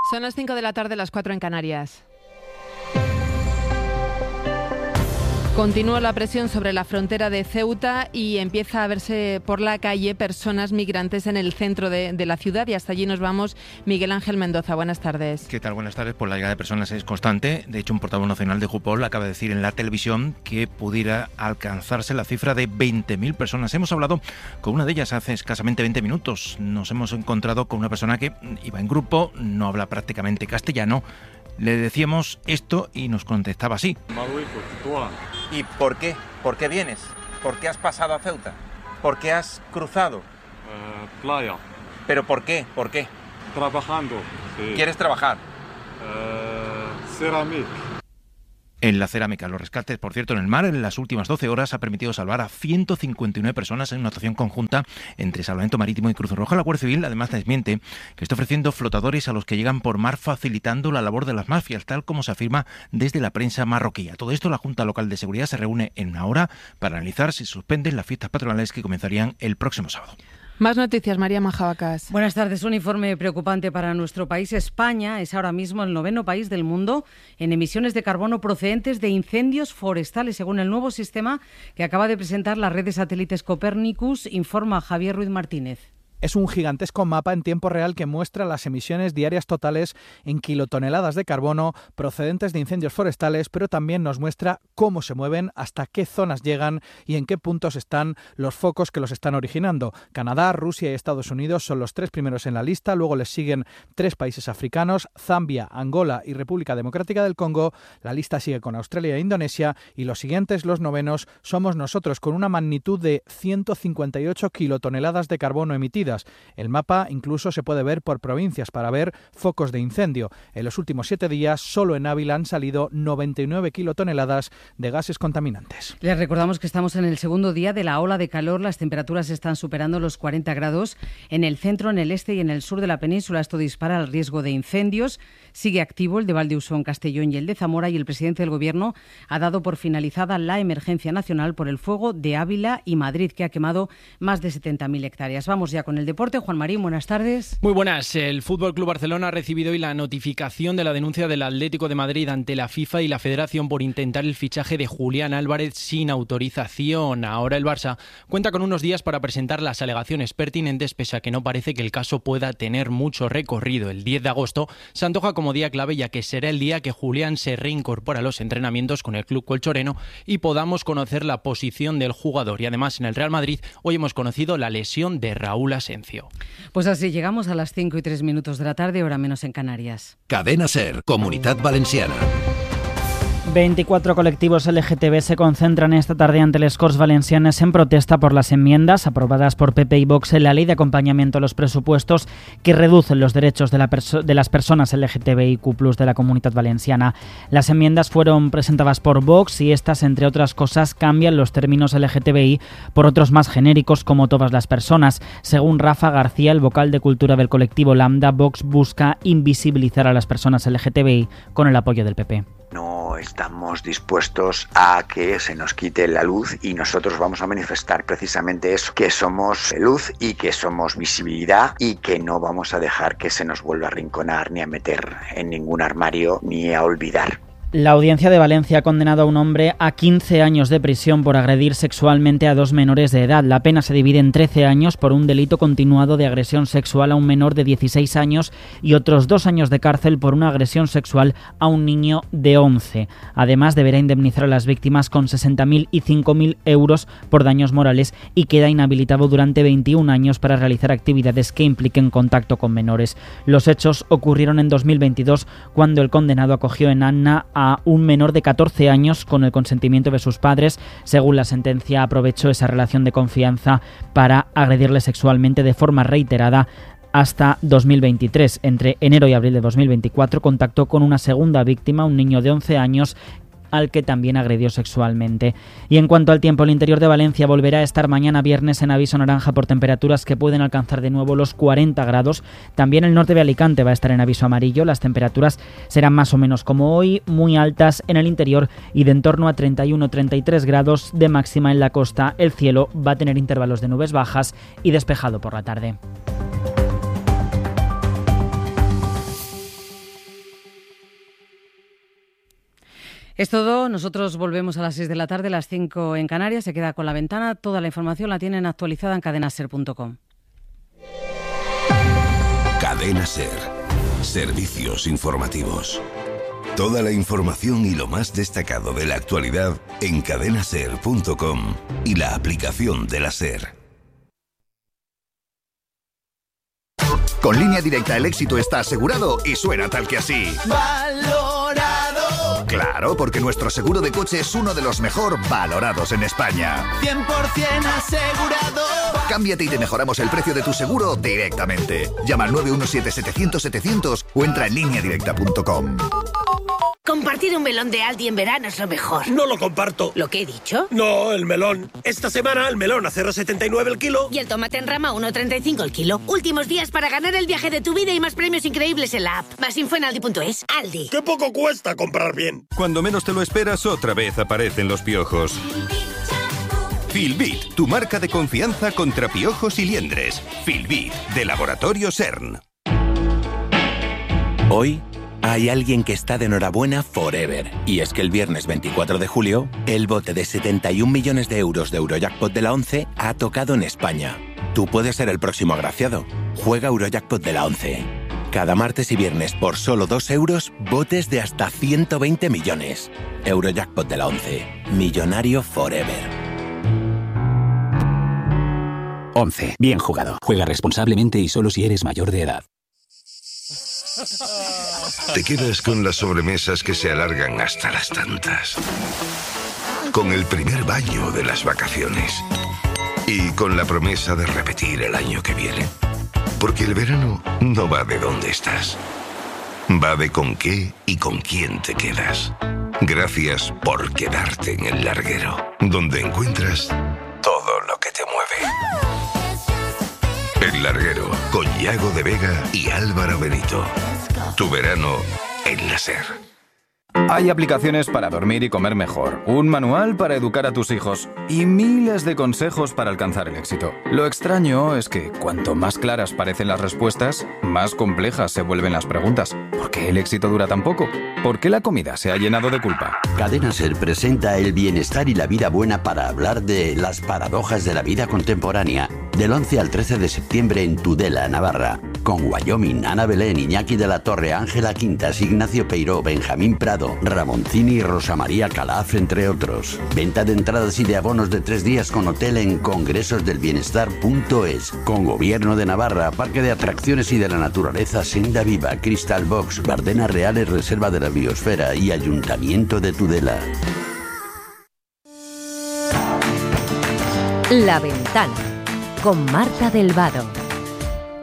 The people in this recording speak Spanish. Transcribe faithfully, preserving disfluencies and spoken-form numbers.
Son las cinco de la tarde, las cuatro en Canarias. Continúa la presión sobre la frontera de Ceuta y empieza a verse por la calle personas migrantes en el centro de, de la ciudad, y hasta allí nos vamos. Miguel Ángel Mendoza, buenas tardes. ¿Qué tal? Buenas tardes. Pues la llegada de personas es constante. De hecho, un portavoz nacional de Jupol acaba de decir en la televisión que pudiera alcanzarse la cifra de veinte mil personas. Hemos hablado con una de ellas hace escasamente veinte minutos. Nos hemos encontrado con una persona que iba en grupo, no habla prácticamente castellano. Le decíamos esto y nos contestaba así. ¿Y por qué? ¿Por qué vienes? ¿Por qué has pasado a Ceuta? ¿Por qué has cruzado? Uh, playa. ¿Pero por qué? ¿Por qué? Trabajando. Sí. ¿Quieres trabajar? Uh, cerámica. En la cerámica, los rescates, por cierto, en el mar en las últimas doce horas ha permitido salvar a ciento cincuenta y nueve personas en una actuación conjunta entre Salvamento Marítimo y Cruz Roja. La Guardia Civil además desmiente que está ofreciendo flotadores a los que llegan por mar, facilitando la labor de las mafias, tal como se afirma desde la prensa marroquí. A todo esto, la Junta Local de Seguridad se reúne en una hora para analizar si suspenden las fiestas patronales que comenzarían el próximo sábado. Más noticias, María Majabacas. Buenas tardes. Un informe preocupante para nuestro país. España es ahora mismo el noveno país del mundo en emisiones de carbono procedentes de incendios forestales, según el nuevo sistema que acaba de presentar la red de satélites Copernicus, informa Javier Ruiz Martínez. Es un gigantesco mapa en tiempo real que muestra las emisiones diarias totales en kilotoneladas de carbono procedentes de incendios forestales, pero también nos muestra cómo se mueven, hasta qué zonas llegan y en qué puntos están los focos que los están originando. Canadá, Rusia y Estados Unidos son los tres primeros en la lista, luego les siguen tres países africanos, Zambia, Angola y República Democrática del Congo. La lista sigue con Australia e Indonesia, y los siguientes, los novenos, somos nosotros, con una magnitud de ciento cincuenta y ocho kilotoneladas de carbono emitidas. El mapa incluso se puede ver por provincias para ver focos de incendio. En los últimos siete días, solo en Ávila han salido noventa y nueve kilotoneladas de gases contaminantes. Les recordamos que estamos en el segundo día de la ola de calor. Las temperaturas están superando los cuarenta grados en el centro, en el este y en el sur de la península. Esto dispara el riesgo de incendios. Sigue activo el de Valdeusón, Castellón y el de Zamora, y el presidente del Gobierno ha dado por finalizada la emergencia nacional por el fuego de Ávila y Madrid, que ha quemado más de setenta mil hectáreas. Vamos ya con el deporte. Juan Marín, buenas tardes. Muy buenas. El F C Barcelona ha recibido hoy la notificación de la denuncia del Atlético de Madrid ante la FIFA y la Federación por intentar el fichaje de Julián Álvarez sin autorización. Ahora el Barça cuenta con unos días para presentar las alegaciones pertinentes, pese a que no parece que el caso pueda tener mucho recorrido. El diez de agosto se antoja como día clave, ya que será el día que Julián se reincorpora a los entrenamientos con el club colchonero y podamos conocer la posición del jugador. Y además, en el Real Madrid hoy hemos conocido la lesión de Raúl Asencio. Pues así llegamos a las cinco y tres minutos de la tarde, hora menos en Canarias. Cadena SER, Comunitat Valenciana. veinticuatro colectivos L G T B se concentran esta tarde ante les Corts Valencianes en protesta por las enmiendas aprobadas por P P y Vox en la ley de acompañamiento a los presupuestos que reducen los derechos de, la perso- de las personas L G T B I Q plus de la Comunitat Valenciana. Las enmiendas fueron presentadas por Vox y estas, entre otras cosas, cambian los términos L G T B I por otros más genéricos, como todas las personas. Según Rafa García, el vocal de cultura del colectivo Lambda, Vox busca invisibilizar a las personas L G T B I con el apoyo del P P. No estamos dispuestos a que se nos quite la luz, y nosotros vamos a manifestar precisamente eso, que somos luz y que somos visibilidad, y que no vamos a dejar que se nos vuelva a arrinconar ni a meter en ningún armario ni a olvidar. La Audiencia de Valencia ha condenado a un hombre a quince años de prisión por agredir sexualmente a dos menores de edad. La pena se divide en trece años por un delito continuado de agresión sexual a un menor de dieciséis años y otros dos años de cárcel por una agresión sexual a un niño de once. Además, deberá indemnizar a las víctimas con sesenta mil y cinco mil euros por daños morales, y queda inhabilitado durante veintiún años para realizar actividades que impliquen contacto con menores. Los hechos ocurrieron en dos mil veintidós, cuando el condenado acogió en Anna a a un menor de catorce años con el consentimiento de sus padres. Según la sentencia, aprovechó esa relación de confianza para agredirle sexualmente de forma reiterada hasta dos mil veintitrés. Entre enero y abril de dos mil veinticuatro contactó con una segunda víctima, un niño de once años, al que también agredió sexualmente. Y en cuanto al tiempo, el interior de Valencia volverá a estar mañana viernes en aviso naranja por temperaturas que pueden alcanzar de nuevo los cuarenta grados. También el norte de Alicante va a estar en aviso amarillo. Las temperaturas serán más o menos como hoy, muy altas en el interior y de en torno a treinta y uno a treinta y tres grados de máxima en la costa. El cielo va a tener intervalos de nubes bajas y despejado por la tarde. Es todo, nosotros volvemos a las seis de la tarde, las cinco en Canarias, se queda con La Ventana, toda la información la tienen actualizada en cadena ser punto com. Cadena Ser. Servicios informativos. Toda la información y lo más destacado de la actualidad en cadena ser punto com y la aplicación de la SER. Con Línea Directa el éxito está asegurado y suena tal que así. ¡Valorado! Claro, porque nuestro seguro de coche es uno de los mejor valorados en España. cien por ciento asegurado. Cámbiate y te mejoramos el precio de tu seguro directamente. Llama al nueve uno siete, setecientos, setecientos o entra en línea directa punto com. Compartir un melón de Aldi en verano es lo mejor. No lo comparto. ¿Lo que he dicho? No, el melón. Esta semana el melón a cero coma setenta y nueve el kilo. Y el tomate en rama a uno coma treinta y cinco el kilo. Últimos días para ganar el viaje de tu vida y más premios increíbles en la app. Más info en aldi punto es. Aldi. ¡Qué poco cuesta comprar bien! Cuando menos te lo esperas, otra vez aparecen los piojos. Filbit, tu marca de confianza contra piojos y liendres. Filbit, de Laboratorio CERN. Hoy hay alguien que está de enhorabuena forever. Y es que el viernes veinticuatro de julio, el bote de setenta y un millones de euros de Eurojackpot de la ONCE ha tocado en España. Tú puedes ser el próximo agraciado. Juega Eurojackpot de la ONCE. Cada martes y viernes por solo dos euros, botes de hasta ciento veinte millones. Eurojackpot de la ONCE. Millonario forever. ONCE. Bien jugado. Juega responsablemente y solo si eres mayor de edad. Te quedas con las sobremesas que se alargan hasta las tantas. Con el primer baño de las vacaciones. Y con la promesa de repetir el año que viene. Porque el verano no va de dónde estás. Va de con qué y con quién te quedas. Gracias por quedarte en el larguero. Donde encuentras todo lo que te mueve. El Larguero, con Yago de Vega y Álvaro Benito. Tu verano en la SER. Hay aplicaciones para dormir y comer mejor, un manual para educar a tus hijos y miles de consejos para alcanzar el éxito. Lo extraño es que cuanto más claras parecen las respuestas, más complejas se vuelven las preguntas. ¿Por qué el éxito dura tan poco? ¿Por qué la comida se ha llenado de culpa? Cadena SER presenta el bienestar y la vida buena para hablar de las paradojas de la vida contemporánea. Del once al trece de septiembre en Tudela, Navarra. Con Wyoming, Ana Belén, Iñaki de la Torre, Ángela Quintas, Ignacio Peiró, Benjamín Prado, Ramoncini y Rosa María Calaf, entre otros. Venta de entradas y de abonos de tres días con hotel en congresos del bienestar punto es. Con Gobierno de Navarra, Parque de Atracciones y de la Naturaleza Senda Viva, Crystal Box, Bardenas Reales, Reserva de la Biosfera y Ayuntamiento de Tudela. La Ventana, con Marta del Vado.